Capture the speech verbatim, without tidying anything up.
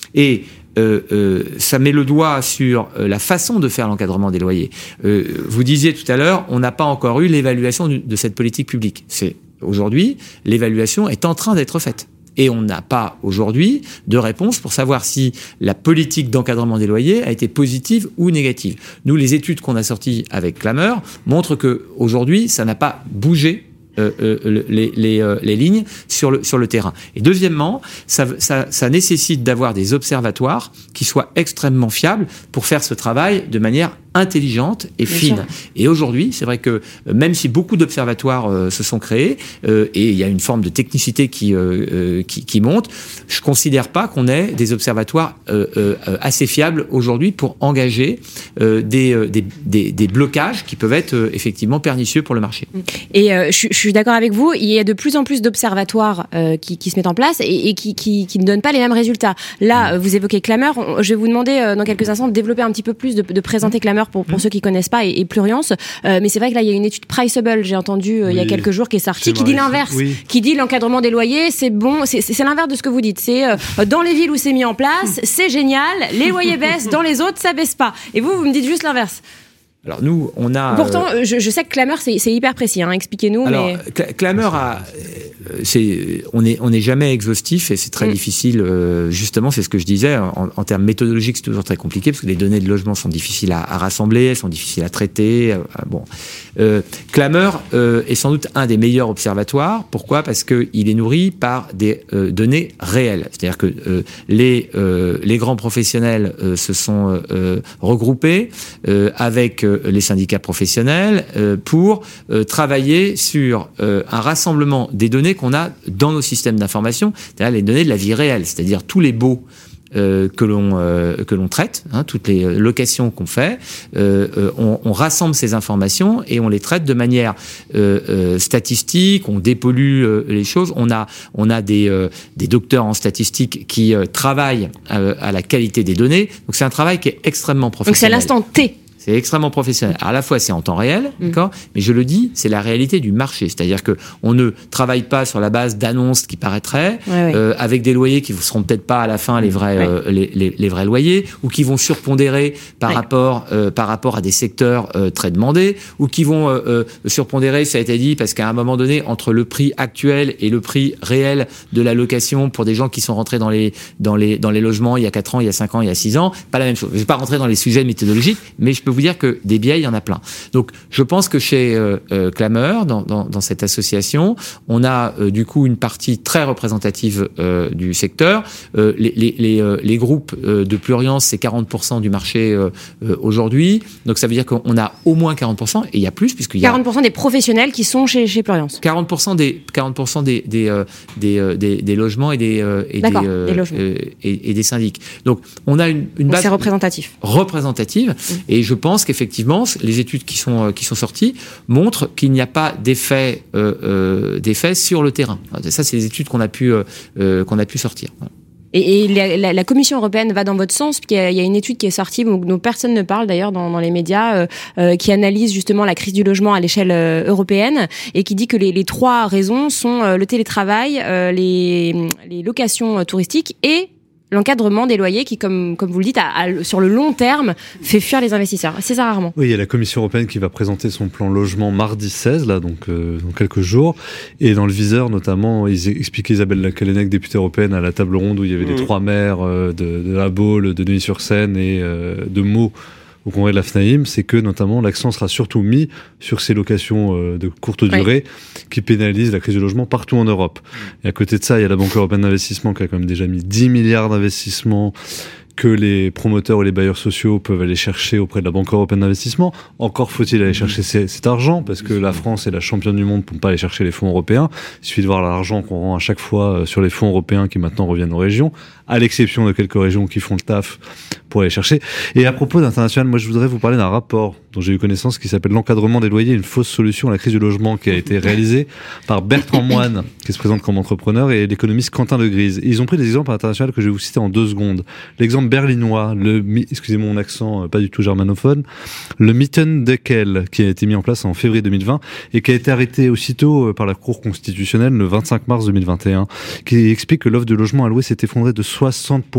Et euh, euh, ça met le doigt sur euh, la façon de faire l'encadrement des loyers. Euh, vous disiez tout à l'heure, on n'a pas encore eu l'évaluation du, de cette politique publique. C'est aujourd'hui, l'évaluation est en train d'être faite. Et on n'a pas aujourd'hui de réponse pour savoir si la politique d'encadrement des loyers a été positive ou négative. Nous, les études qu'on a sorties avec Clameur montrent que aujourd'hui, ça n'a pas bougé. Euh, euh, les, les, euh, les lignes sur le, sur le terrain. Et deuxièmement, ça, ça, ça nécessite d'avoir des observatoires qui soient extrêmement fiables pour faire ce travail de manière intelligente et Bien fine. Sûr. Et aujourd'hui, c'est vrai que même si beaucoup d'observatoires euh, se sont créés euh, et il y a une forme de technicité qui, euh, euh, qui, qui monte, je considère pas qu'on ait des observatoires euh, euh, assez fiables aujourd'hui pour engager euh, des, euh, des, des, des blocages qui peuvent être euh, effectivement pernicieux pour le marché. Et euh, je, je suis d'accord avec vous, il y a de plus en plus d'observatoires euh, qui, qui se mettent en place et, et qui, qui, qui ne donnent pas les mêmes résultats. Là, vous évoquez Clameur, je vais vous demander euh, dans quelques instants de développer un petit peu plus, de, de présenter Clameur pour, pour mmh. ceux qui connaissent pas et, et Pluriance. Euh, mais c'est vrai que là, il y a une étude Priceable, j'ai entendu euh, oui. il y a quelques jours, qui est sortie, qui dit l'inverse, oui. qui dit l'encadrement des loyers, c'est bon, c'est, c'est, c'est l'inverse de ce que vous dites. C'est euh, dans les villes où c'est mis en place, c'est génial, les loyers baissent, dans les autres, ça baisse pas. Et vous, vous me dites juste l'inverse. Alors nous, on a. Pourtant, euh, je, je sais que Clameur, c'est, c'est hyper précis. Hein, expliquez-nous. Alors, mais... Clameur a, c'est, on est, on n'est jamais exhaustif et c'est très mmh. difficile. Euh, justement, c'est ce que je disais. En, en termes méthodologiques, c'est toujours très compliqué parce que les données de logement sont difficiles à, à rassembler, elles sont difficiles à traiter. Euh, bon, euh, Clameur euh, est sans doute un des meilleurs observatoires. Pourquoi ? Parce que il est nourri par des euh, données réelles. C'est-à-dire que euh, les euh, les grands professionnels euh, se sont euh, regroupés euh, avec les syndicats professionnels euh, pour euh, travailler sur euh, un rassemblement des données qu'on a dans nos systèmes d'information, c'est-à-dire les données de la vie réelle, c'est-à-dire tous les baux Euh, que l'on euh, que l'on traite, hein, toutes les locations qu'on fait, euh, euh, on, on rassemble ces informations et on les traite de manière euh, euh, statistique, on dépollue euh, les choses. On a on a des euh, des docteurs en statistique qui euh, travaillent à, à la qualité des données. Donc c'est un travail qui est extrêmement professionnel. Donc c'est à l'instant T. C'est extrêmement professionnel. Alors, à la fois, c'est en temps réel, mmh. d'accord, mais je le dis, c'est la réalité du marché. C'est-à-dire que on ne travaille pas sur la base d'annonces qui paraîtraient, ouais, euh, ouais. avec des loyers qui ne seront peut-être pas à la fin les vrais, ouais. euh, les, les, les vrais loyers, ou qui vont surpondérer par ouais. rapport, euh, par rapport à des secteurs euh, très demandés, ou qui vont euh, euh, surpondérer, ça a été dit, parce qu'à un moment donné, entre le prix actuel et le prix réel de la location pour des gens qui sont rentrés dans les, dans les, dans les logements il y a quatre ans, il y a cinq ans, il y a six ans, pas la même chose. Je ne vais pas rentrer dans les sujets méthodologiques, mais je peux vous dire que des biais, il y en a plein. Donc, je pense que chez euh, euh, Clameur, dans, dans, dans cette association, on a euh, du coup une partie très représentative euh, du secteur. Euh, les, les, les, euh, les groupes euh, de Pluriance, c'est quarante pour cent du marché euh, euh, aujourd'hui. Donc, ça veut dire qu'on a au moins quarante pour cent, et il y a plus, puisqu'il y a... quarante pour cent des professionnels qui sont chez, chez Pluriance. quarante pour cent des, quarante pour cent des, des, euh, des, euh, des, des logements et des, euh, et, des, euh, des logements. Euh, et, et des syndics. Donc, on a une, une Donc base... c'est représentatif. Représentative. Mmh. Et je pense qu'effectivement, Effectivement, les études qui sont qui sont sorties montrent qu'il n'y a pas d'effet euh, euh, d'effet sur le terrain. Ça, c'est les études qu'on a pu euh, qu'on a pu sortir. Et, et la, la, la Commission européenne va dans votre sens, parce qu'il y a, il y a une étude qui est sortie, dont, dont personne ne parle d'ailleurs dans, dans les médias, euh, euh, qui analyse justement la crise du logement à l'échelle euh, européenne, et qui dit que les, les trois raisons sont euh, le télétravail, euh, les, les locations touristiques et l'encadrement des loyers qui, comme, comme vous le dites, à, à, sur le long terme, fait fuir les investisseurs. C'est ça rarement. Oui, il y a la Commission européenne qui va présenter son plan logement mardi seize, là, donc euh, dans quelques jours. Et dans le viseur, notamment, ils expliquaient Isabelle Lacalenec, députée européenne, à la table ronde où il y avait mmh. les trois maires euh, de, de La Baule, de Neuilly-sur-Seine et euh, de Meaux au congrès de la FNAIM, c'est que notamment l'accent sera surtout mis sur ces locations euh, de courte durée oui. qui pénalisent la crise du logement partout en Europe. Et à côté de ça, il y a la Banque européenne d'investissement qui a quand même déjà mis dix milliards d'investissements que les promoteurs ou les bailleurs sociaux peuvent aller chercher auprès de la Banque européenne d'investissement. Encore faut-il aller chercher c- cet argent, parce que la France est la championne du monde pour ne pas aller chercher les fonds européens. Il suffit de voir l'argent qu'on rend à chaque fois sur les fonds européens qui maintenant reviennent aux régions, à l'exception de quelques régions qui font le taf pour aller chercher. Et à propos d'international, moi je voudrais vous parler d'un rapport dont j'ai eu connaissance qui s'appelle L'encadrement des loyers, une fausse solution à la crise du logement, qui a été réalisé par Bertrand Moine, qui se présente comme entrepreneur, et l'économiste Quentin de Grise. Et ils ont pris des exemples internationaux que je vais vous citer en deux secondes. L'exemple berlinois, le, excusez mon accent pas du tout germanophone, le Mietendeckel, qui a été mis en place en février deux mille vingt et qui a été arrêté aussitôt par la Cour constitutionnelle le vingt-cinq mars deux mille vingt et un, qui explique que l'offre de logement à louer s'est effondrée de soixante pour cent